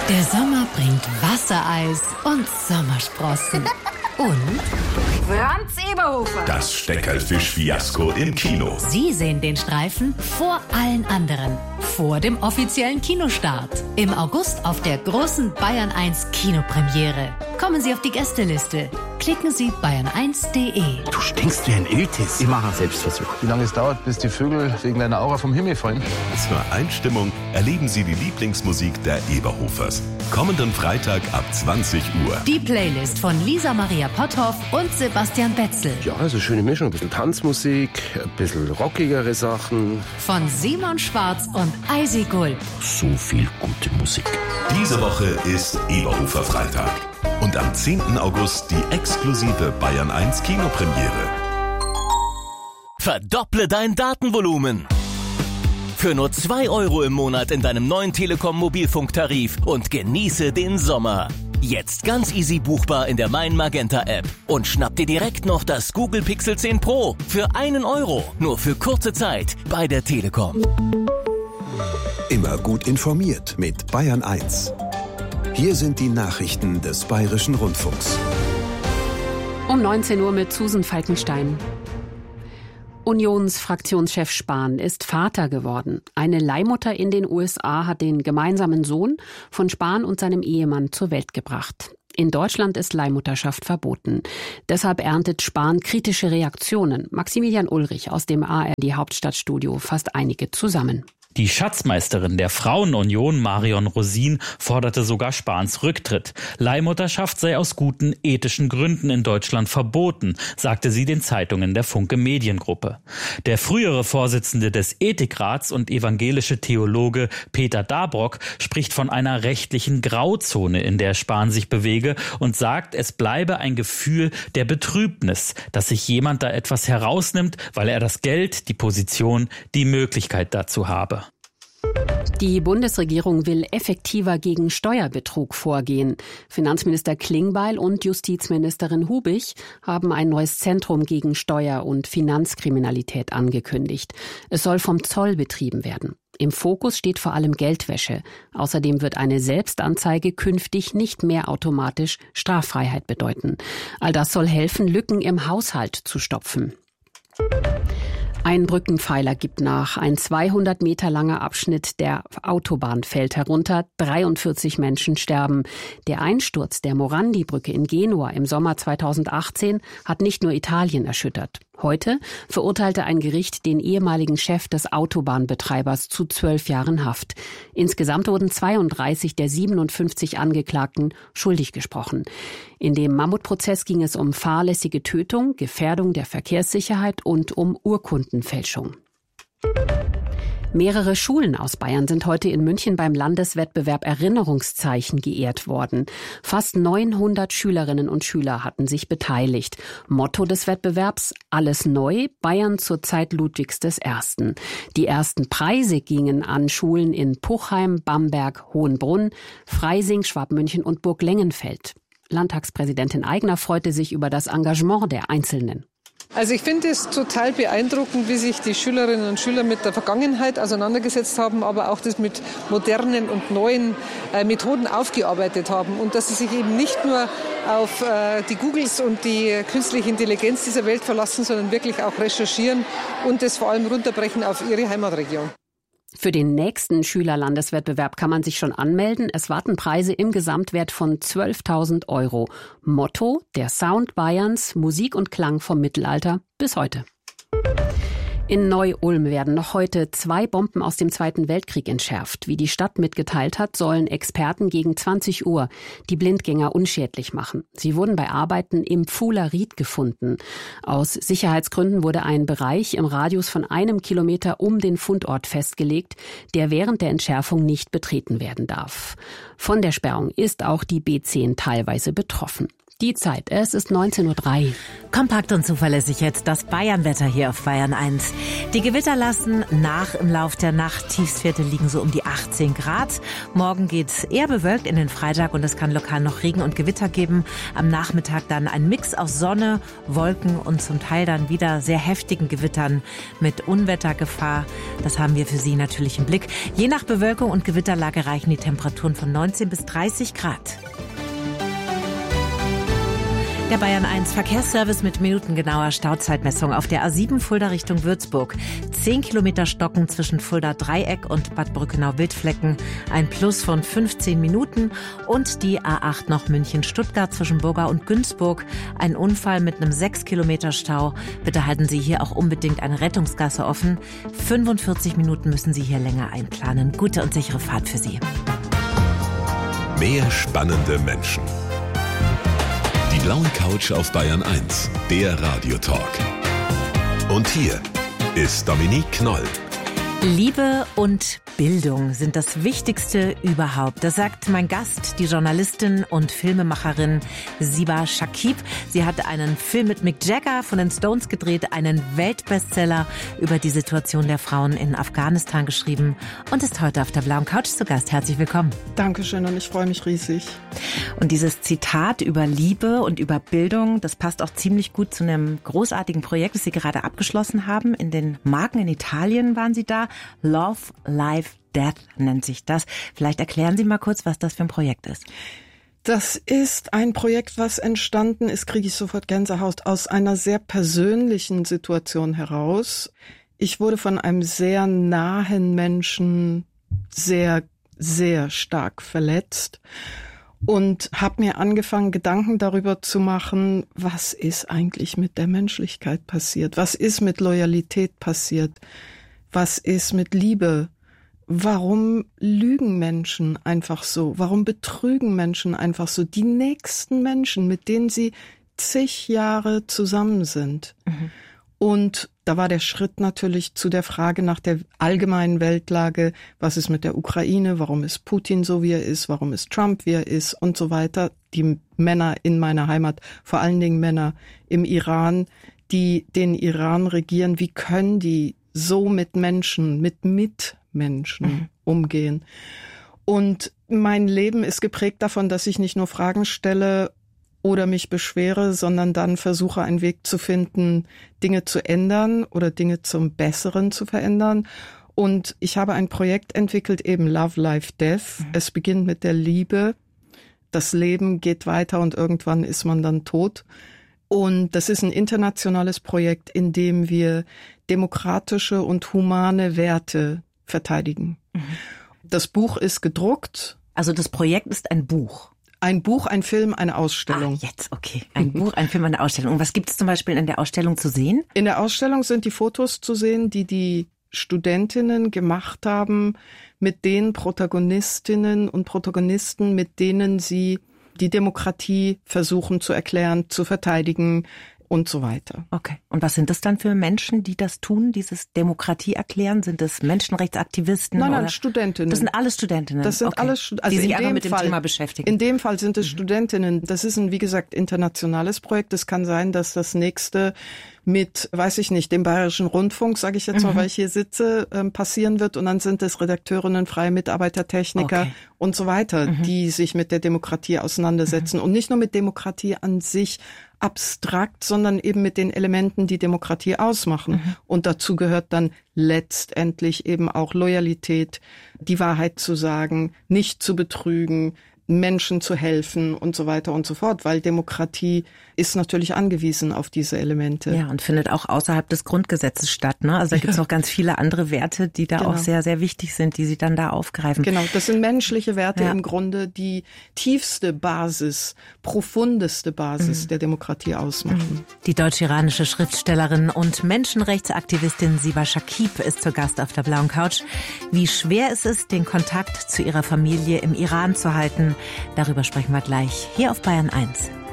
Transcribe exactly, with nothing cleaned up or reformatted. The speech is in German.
Der Sommer bringt Wassereis und Sommersprossen. Und Franz Eberhofer. Das Steckerlfisch-Fiasko im Kino. Sie sehen den Streifen vor allen anderen. Vor dem offiziellen Kinostart. Im August auf der großen Bayern eins Kinopremiere. Kommen Sie auf die Gästeliste. Klicken Sie bayern eins punkt de. Du stinkst wie ein Iltis. Ich mache einen Selbstversuch. Wie lange es dauert, bis die Vögel wegen deiner Aura vom Himmel fallen? Zur Einstimmung erleben Sie die Lieblingsmusik der Eberhofers. Kommenden Freitag ab zwanzig Uhr. Die Playlist von Lisa Maria Potthoff und Sebastian Betzel. Ja, also schöne Mischung. Ein bisschen Tanzmusik, ein bisschen rockigere Sachen. Von Simon Schwarz und Eisi Gulb. So viel gute Musik. Diese Woche ist Eberhofer Freitag. Und am zehnten August die exklusive Bayern eins Kinopremiere. Verdopple dein Datenvolumen. Für nur zwei Euro im Monat in deinem neuen Telekom-Mobilfunktarif und genieße den Sommer. Jetzt ganz easy buchbar in der Mein Magenta App. Und schnapp dir direkt noch das Google Pixel zehn Pro für einen Euro. Nur für kurze Zeit bei der Telekom. Immer gut informiert mit Bayern eins. Hier sind die Nachrichten des Bayerischen Rundfunks. Um neunzehn Uhr mit Susan Falkenstein. Unionsfraktionschef Spahn ist Vater geworden. Eine Leihmutter in den U S A hat den gemeinsamen Sohn von Spahn und seinem Ehemann zur Welt gebracht. In Deutschland ist Leihmutterschaft verboten. Deshalb erntet Spahn kritische Reaktionen. Maximilian Ulrich aus dem A R D-Hauptstadtstudio fasst einige zusammen. Die Schatzmeisterin der Frauenunion, Marion Rosin, forderte sogar Spahns Rücktritt. Leihmutterschaft sei aus guten ethischen Gründen in Deutschland verboten, sagte sie den Zeitungen der Funke Mediengruppe. Der frühere Vorsitzende des Ethikrats und evangelische Theologe Peter Dabrock spricht von einer rechtlichen Grauzone, in der Spahn sich bewege, und sagt, es bleibe ein Gefühl der Betrübnis, dass sich jemand da etwas herausnimmt, weil er das Geld, die Position, die Möglichkeit dazu habe. Die Bundesregierung will effektiver gegen Steuerbetrug vorgehen. Finanzminister Klingbeil und Justizministerin Hubich haben ein neues Zentrum gegen Steuer- und Finanzkriminalität angekündigt. Es soll vom Zoll betrieben werden. Im Fokus steht vor allem Geldwäsche. Außerdem wird eine Selbstanzeige künftig nicht mehr automatisch Straffreiheit bedeuten. All das soll helfen, Lücken im Haushalt zu stopfen. Ein Brückenpfeiler gibt nach. Ein zweihundert Meter langer Abschnitt der Autobahn fällt herunter. dreiundvierzig Menschen sterben. Der Einsturz der Morandi-Brücke in Genua im Sommer zweitausendachtzehn hat nicht nur Italien erschüttert. Heute verurteilte ein Gericht den ehemaligen Chef des Autobahnbetreibers zu zwölf Jahren Haft. Insgesamt wurden zweiunddreißig der siebenundfünfzig Angeklagten schuldig gesprochen. In dem Mammutprozess ging es um fahrlässige Tötung, Gefährdung der Verkehrssicherheit und um Urkundenfälschung. Mehrere Schulen aus Bayern sind heute in München beim Landeswettbewerb Erinnerungszeichen geehrt worden. Fast neunhundert Schülerinnen und Schüler hatten sich beteiligt. Motto des Wettbewerbs: Alles neu, Bayern zur Zeit Ludwigs des Ersten. Die ersten Preise gingen an Schulen in Puchheim, Bamberg, Hohenbrunn, Freising, Schwabmünchen und Burg Lengenfeld. Landtagspräsidentin Aigner freute sich über das Engagement der Einzelnen. Also ich finde es total beeindruckend, wie sich die Schülerinnen und Schüler mit der Vergangenheit auseinandergesetzt haben, aber auch das mit modernen und neuen äh, Methoden aufgearbeitet haben und dass sie sich eben nicht nur auf äh, die Googles und die künstliche Intelligenz dieser Welt verlassen, sondern wirklich auch recherchieren und das vor allem runterbrechen auf ihre Heimatregion. Für den nächsten Schülerlandeswettbewerb kann man sich schon anmelden. Es warten Preise im Gesamtwert von zwölftausend Euro. Motto: Der Sound Bayerns, Musik und Klang vom Mittelalter bis heute. In Neu-Ulm werden noch heute zwei Bomben aus dem Zweiten Weltkrieg entschärft. Wie die Stadt mitgeteilt hat, sollen Experten gegen zwanzig Uhr die Blindgänger unschädlich machen. Sie wurden bei Arbeiten im Pfuhler Ried gefunden. Aus Sicherheitsgründen wurde ein Bereich im Radius von einem Kilometer um den Fundort festgelegt, der während der Entschärfung nicht betreten werden darf. Von der Sperrung ist auch die B zehn teilweise betroffen. Die Zeit, es ist neunzehn Uhr drei. Kompakt und zuverlässig jetzt das Bayernwetter hier auf Bayern eins. Die Gewitter lassen nach im Lauf der Nacht. Tiefstwerte liegen so um die achtzehn Grad. Morgen geht's eher bewölkt in den Freitag und es kann lokal noch Regen und Gewitter geben. Am Nachmittag dann ein Mix aus Sonne, Wolken und zum Teil dann wieder sehr heftigen Gewittern mit Unwettergefahr. Das haben wir für Sie natürlich im Blick. Je nach Bewölkung und Gewitterlage reichen die Temperaturen von neunzehn bis dreißig Grad. Der Bayern eins Verkehrsservice mit minutengenauer Stauzeitmessung auf der A sieben Fulda Richtung Würzburg. Zehn Kilometer Stocken zwischen Fulda Dreieck und Bad Brückenau-Wildflecken. Ein Plus von fünfzehn Minuten. Und die A acht noch München-Stuttgart zwischen Burgau und Günzburg. Ein Unfall mit einem sechs Kilometer Stau. Bitte halten Sie hier auch unbedingt eine Rettungsgasse offen. fünfundvierzig Minuten müssen Sie hier länger einplanen. Gute und sichere Fahrt für Sie. Mehr spannende Menschen. Die blaue Couch auf Bayern eins, der Radiotalk. Und hier ist Dominique Knoll. Liebe und Bildung sind das Wichtigste überhaupt. Das sagt mein Gast, die Journalistin und Filmemacherin Siba Shakib. Sie hat einen Film mit Mick Jagger von den Stones gedreht, einen Weltbestseller über die Situation der Frauen in Afghanistan geschrieben und ist heute auf der blauen Couch zu Gast. Herzlich willkommen. Dankeschön und ich freue mich riesig. Und dieses Zitat über Liebe und über Bildung, das passt auch ziemlich gut zu einem großartigen Projekt, das Sie gerade abgeschlossen haben. In den Marken in Italien waren Sie da. Love, Life, Death nennt sich das. Vielleicht erklären Sie mal kurz, was das für ein Projekt ist. Das ist ein Projekt, was entstanden ist, kriege ich sofort Gänsehaut, aus einer sehr persönlichen Situation heraus. Ich wurde von einem sehr nahen Menschen sehr, sehr stark verletzt und habe mir angefangen, Gedanken darüber zu machen, was ist eigentlich mit der Menschlichkeit passiert? Was ist mit Loyalität passiert? Was ist mit Liebe? Warum lügen Menschen einfach so? Warum betrügen Menschen einfach so? Die nächsten Menschen, mit denen sie zig Jahre zusammen sind. Mhm. Und da war der Schritt natürlich zu der Frage nach der allgemeinen Weltlage. Was ist mit der Ukraine? Warum ist Putin so, wie er ist? Warum ist Trump, wie er ist? Und so weiter. Die Männer in meiner Heimat, vor allen Dingen Männer im Iran, die den Iran regieren, wie können die so mit Menschen, mit Mitmenschen mhm. umgehen. Und mein Leben ist geprägt davon, dass ich nicht nur Fragen stelle oder mich beschwere, sondern dann versuche, einen Weg zu finden, Dinge zu ändern oder Dinge zum Besseren zu verändern. Und ich habe ein Projekt entwickelt, eben Love, Life, Death. Mhm. Es beginnt mit der Liebe. Das Leben geht weiter und irgendwann ist man dann tot. Und das ist ein internationales Projekt, in dem wir demokratische und humane Werte verteidigen. Mhm. Das Buch ist gedruckt. Also das Projekt ist ein Buch? Ein Buch, ein Film, eine Ausstellung. Ah, jetzt, okay. Ein Buch, ein Film, eine Ausstellung. Und was gibt es zum Beispiel in der Ausstellung zu sehen? In der Ausstellung sind die Fotos zu sehen, die die Studentinnen gemacht haben mit den Protagonistinnen und Protagonisten, mit denen sie die Demokratie versuchen zu erklären, zu verteidigen und so weiter. Okay. Und was sind das dann für Menschen, die das tun, dieses Demokratie erklären? Sind das Menschenrechtsaktivisten? Nein, nein, oder? Studentinnen. Das sind alles Studentinnen? Das sind okay. alles Studentinnen. Also die sich in einfach dem mit dem Fall, Thema beschäftigen. In dem Fall sind es mhm. Studentinnen. Das ist ein, wie gesagt, internationales Projekt. Es kann sein, dass das nächste mit, weiß ich nicht, dem Bayerischen Rundfunk, sage ich jetzt mal, mhm. weil ich hier sitze, ähm, passieren wird. Und dann sind es Redakteurinnen, freie Mitarbeiter, Techniker okay. und so weiter, mhm. die sich mit der Demokratie auseinandersetzen. Mhm. Und nicht nur mit Demokratie an sich abstrakt, sondern eben mit den Elementen, die Demokratie ausmachen. Mhm. Und dazu gehört dann letztendlich eben auch Loyalität, die Wahrheit zu sagen, nicht zu betrügen, Menschen zu helfen und so weiter und so fort, weil Demokratie ist natürlich angewiesen auf diese Elemente. Ja, und findet auch außerhalb des Grundgesetzes statt, ne? Also da gibt es ja. noch ganz viele andere Werte, die da genau. auch sehr, sehr wichtig sind, die Sie dann da aufgreifen. Genau, das sind menschliche Werte ja. im Grunde, die tiefste Basis, profundeste Basis mhm. der Demokratie ausmachen. Die deutsch-iranische Schriftstellerin und Menschenrechtsaktivistin Siba Shakib ist zu Gast auf der blauen Couch. Wie schwer es ist, den Kontakt zu ihrer Familie im Iran zu halten, darüber sprechen wir gleich hier auf Bayern eins.